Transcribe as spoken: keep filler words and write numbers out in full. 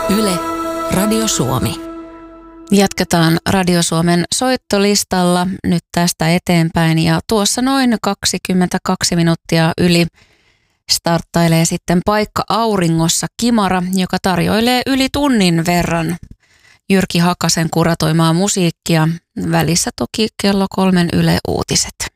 Yle, Radio Suomi. Jatketaan Radio Suomen soittolistalla nyt tästä eteenpäin ja tuossa noin kaksikymmentäkaksi minuuttia yli starttailee sitten Paikka Auringossa Kimara, joka tarjoilee yli tunnin verran Jyrki Hakasen kuratoimaa musiikkia. Välissä toki kello kolmen Yle Uutiset.